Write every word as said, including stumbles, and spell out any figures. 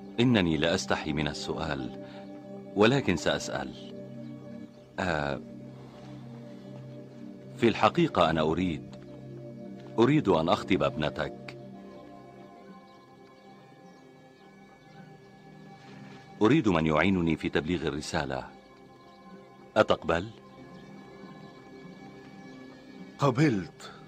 إنني لا أستحي من السؤال، ولكن سأسأل. آه في الحقيقة أنا أريد أريد أن أخطب ابنتك. أريد من يعينني في تبليغ الرسالة. أتقبل؟ قبلت.